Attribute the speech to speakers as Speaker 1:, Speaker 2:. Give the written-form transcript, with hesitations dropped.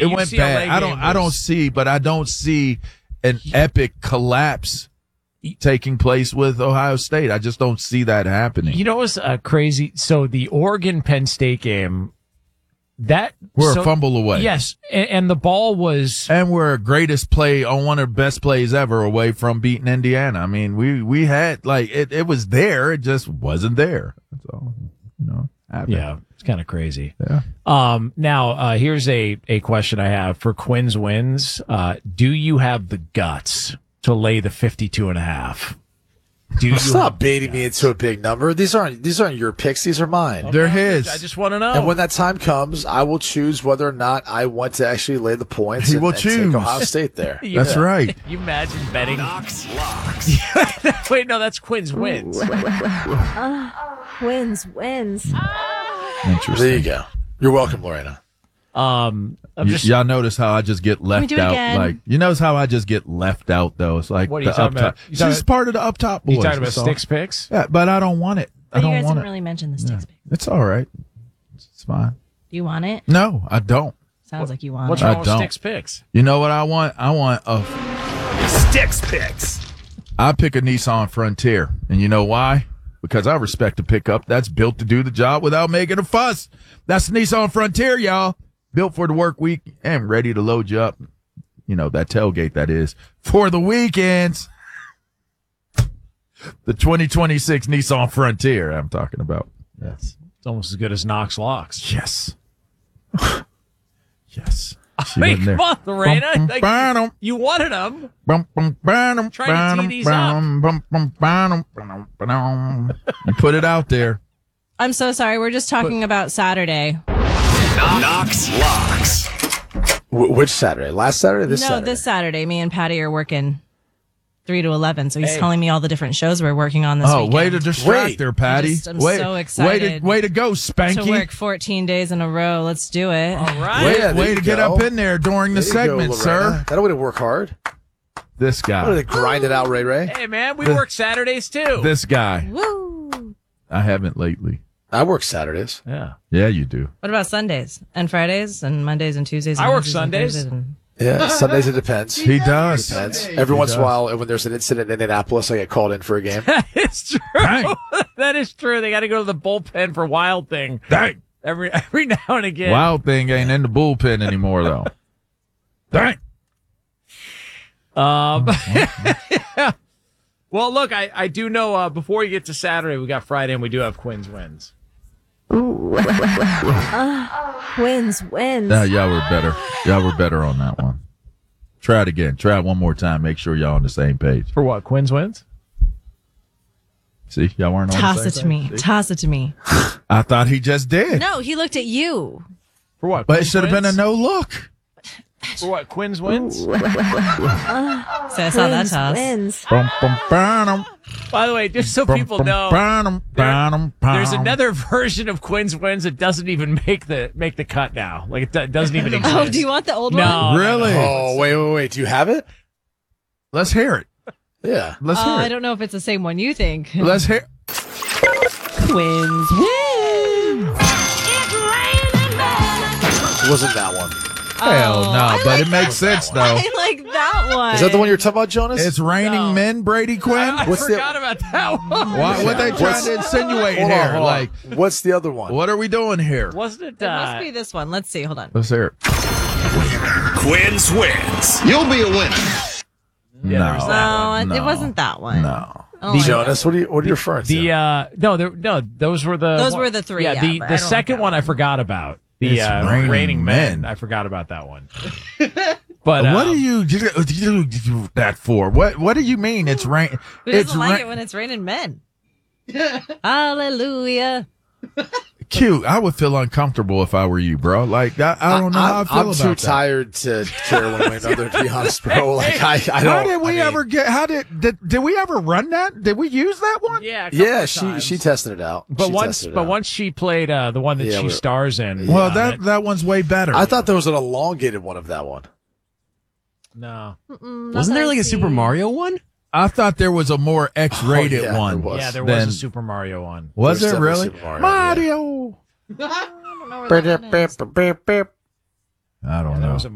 Speaker 1: It went bad. I don't see an epic collapse taking place with Ohio State. I just don't see that happening.
Speaker 2: You know what's crazy? So the Oregon-Penn State game,
Speaker 1: we're a fumble away.
Speaker 2: Yes, and the ball was...
Speaker 1: And we're a greatest play on one of the best plays ever away from beating Indiana. I mean, we had, like, it was there. It just wasn't there. That's all, happened.
Speaker 2: Yeah, it's kind of crazy.
Speaker 1: Yeah.
Speaker 2: Now, here's a question I have for Quinn's Wins. Do you have the guts to lay the 52.5?
Speaker 3: Stop baiting me into a big number. These aren't your picks. These are mine.
Speaker 2: Okay.
Speaker 1: They're his.
Speaker 2: I just want to know.
Speaker 3: And when that time comes, I will choose whether or not I want to actually lay the points.
Speaker 1: He will choose.
Speaker 3: Take Ohio State there.
Speaker 1: That's right.
Speaker 2: You imagine betting.
Speaker 4: Knox Locks.
Speaker 2: Wait, no, that's Quinn's Wins.
Speaker 5: Quinn's Wins.
Speaker 1: Interesting.
Speaker 3: There you go. You're welcome, Lorena.
Speaker 1: Y'all notice how I just get left
Speaker 5: do it
Speaker 1: out?
Speaker 5: again.
Speaker 1: Like, you notice how I just get left out, though? It's like
Speaker 2: What are you
Speaker 1: the
Speaker 2: talking
Speaker 1: up top.
Speaker 2: about? You talking
Speaker 1: She's part of the up top boys.
Speaker 2: You talking about
Speaker 1: that's all.
Speaker 2: Sticks Picks?
Speaker 1: Yeah, but I don't want it.
Speaker 5: But
Speaker 1: I
Speaker 5: you
Speaker 1: don't
Speaker 5: guys
Speaker 1: want
Speaker 5: didn't
Speaker 1: it.
Speaker 5: really mention the sticks.
Speaker 1: It's all right. It's fine.
Speaker 5: Do you want it?
Speaker 1: No, I don't.
Speaker 5: Sounds like you want
Speaker 2: What's
Speaker 5: it.
Speaker 2: wrong with
Speaker 1: don't.
Speaker 2: Sticks Picks?
Speaker 1: You know what I want? I want
Speaker 4: Sticks Picks.
Speaker 1: I pick a Nissan Frontier. And you know why? Because I respect a pickup that's built to do the job without making a fuss. That's the Nissan Frontier, y'all. Built for the work week and ready to load you up. You know, that tailgate, that is. For the weekends. The 2026 Nissan Frontier I'm talking about.
Speaker 2: Yes. It's almost as good as Knox Locks.
Speaker 1: Yes. Yes.
Speaker 2: I mean, come on, Lorena. Like, you wanted them. Trying to tee these up.
Speaker 1: You put it out there.
Speaker 5: I'm so sorry. We're just talking about Saturday.
Speaker 4: Knox Locks.
Speaker 3: Which Saturday? Last Saturday? This
Speaker 5: No,
Speaker 3: Saturday?
Speaker 5: this Saturday. Me and Patty are working 3 to 11. So he's telling me all the different shows we're working on this weekend.
Speaker 1: Way to distract her, Patty.
Speaker 5: I'm so excited.
Speaker 1: Way to go, Spanky.
Speaker 5: To work 14 days in a row. Let's do it.
Speaker 2: All right.
Speaker 1: Way to get up in there during the
Speaker 3: There you go,
Speaker 1: segment,
Speaker 3: Lorena.
Speaker 1: sir.
Speaker 3: That way to work hard.
Speaker 1: This
Speaker 3: What are
Speaker 1: guy.
Speaker 3: they grind it out, Ray Ray?
Speaker 2: Hey, man, we work Saturdays, too.
Speaker 1: This guy.
Speaker 5: Woo.
Speaker 1: I haven't lately.
Speaker 3: I work Saturdays.
Speaker 2: Yeah.
Speaker 1: Yeah, you do.
Speaker 5: What about Sundays and Fridays and Mondays and Tuesdays? And
Speaker 2: I work
Speaker 5: Wednesdays and
Speaker 2: Sundays.
Speaker 5: Thursdays and-
Speaker 3: Yeah, Sundays it depends.
Speaker 1: He does.
Speaker 3: Depends. Every once in a while, when there's an incident in Indianapolis, I get called in for a game.
Speaker 2: It's true.
Speaker 1: Dang.
Speaker 2: That is true. They got to go to the bullpen for Wild Thing
Speaker 1: Dang.
Speaker 2: every now and again.
Speaker 1: Wild Thing ain't in the bullpen anymore, though. Dang.
Speaker 2: Well, look, I do know before you get to Saturday, we got Friday, and we do have Quinn's Wins.
Speaker 5: Wins.
Speaker 1: Y'all were better. Y'all were better on that one. Try it again. Try it one more time. Make sure y'all on the same page.
Speaker 2: For what? Quinn's Wins?
Speaker 1: See, y'all weren't on
Speaker 5: Toss
Speaker 1: the
Speaker 5: it
Speaker 1: same
Speaker 5: to me.
Speaker 1: page. See?
Speaker 5: Toss it to me.
Speaker 1: I thought he just did.
Speaker 5: No, he looked at you.
Speaker 2: For what?
Speaker 1: But it
Speaker 2: Quinn's
Speaker 1: should have been a
Speaker 2: Wins?
Speaker 1: no look.
Speaker 2: For what? Quinn's Wins?
Speaker 5: So I saw that toss.
Speaker 1: Bum, bum, bum,
Speaker 2: By the way, just so
Speaker 1: bum,
Speaker 2: people
Speaker 1: bum,
Speaker 2: know,
Speaker 1: bum, bum,
Speaker 2: there's
Speaker 1: bum.
Speaker 2: another version of Quinn's Wins that doesn't even make the cut now. Like it doesn't even exist.
Speaker 5: Oh, do you want the old
Speaker 2: No.
Speaker 5: one?
Speaker 1: Really?
Speaker 3: Oh, wait. Do you have it?
Speaker 1: Let's hear it.
Speaker 3: Yeah.
Speaker 1: Let's hear
Speaker 5: I
Speaker 1: it.
Speaker 5: don't know if it's the same one you think.
Speaker 1: Let's hear.
Speaker 5: Twins win.
Speaker 3: It wasn't that one.
Speaker 1: Hell no,
Speaker 5: I
Speaker 1: but
Speaker 5: like
Speaker 1: it makes sense though.
Speaker 5: I like that one.
Speaker 3: Is that the one you're talking about, Jonas?
Speaker 1: It's raining
Speaker 2: No.
Speaker 1: men, Brady Quinn.
Speaker 2: I
Speaker 3: What's the-
Speaker 2: forgot about that one.
Speaker 1: What they trying to insinuate
Speaker 3: Hold on,
Speaker 1: here?
Speaker 3: hold on.
Speaker 1: Like,
Speaker 3: What's the other one?
Speaker 1: what are we doing here?
Speaker 2: Wasn't it?
Speaker 5: It must be this one. Let's see. Hold on.
Speaker 1: Let's hear it.
Speaker 4: Quinn's Wins.
Speaker 6: You'll be a winner.
Speaker 2: Yeah, there was
Speaker 1: No.
Speaker 2: that
Speaker 5: No, it wasn't that one.
Speaker 1: No.
Speaker 5: Oh, my
Speaker 3: Jonas, what are you referring to?
Speaker 2: Those were the
Speaker 5: Those were the three,
Speaker 2: Yeah,
Speaker 5: yeah, but I
Speaker 2: the
Speaker 5: don't like
Speaker 2: second
Speaker 5: that
Speaker 2: one I forgot about. The
Speaker 1: It's Raining
Speaker 2: Raining Men.
Speaker 1: Men.
Speaker 2: I forgot about that one. But
Speaker 1: What do you do that for? What do you mean it's rain?
Speaker 5: Who
Speaker 1: It's
Speaker 5: doesn't like it when it's raining men? Hallelujah.
Speaker 1: cute. I would feel uncomfortable if I were you, bro. Like I don't know how I feel
Speaker 3: I'm
Speaker 1: about
Speaker 3: too
Speaker 1: that.
Speaker 3: tired to care one way or another, to be honest, bro. Like I don't.
Speaker 1: How did we
Speaker 3: I mean,
Speaker 1: ever get? How did we ever run that? Did we use that one?
Speaker 2: yeah, a couple
Speaker 3: Yeah,
Speaker 2: of times.
Speaker 3: she tested it out.
Speaker 2: But
Speaker 3: She tested it out.
Speaker 2: once she played the one that
Speaker 3: Yeah,
Speaker 2: she
Speaker 3: we-
Speaker 2: stars in.
Speaker 1: Well,
Speaker 2: Yeah.
Speaker 1: that one's way better.
Speaker 3: I thought there was an elongated one of that one.
Speaker 2: No.
Speaker 6: Wasn't there like a Super Mario one?
Speaker 1: I thought there was a more X-rated
Speaker 3: yeah,
Speaker 1: one.
Speaker 3: there was.
Speaker 2: Yeah, there
Speaker 1: Then-
Speaker 2: was a Super Mario one.
Speaker 1: Was
Speaker 3: There's
Speaker 1: it really?
Speaker 3: definitely Super Mario,
Speaker 1: Mario.
Speaker 5: I don't know where that one is.
Speaker 1: I don't
Speaker 2: That
Speaker 1: know.
Speaker 2: was a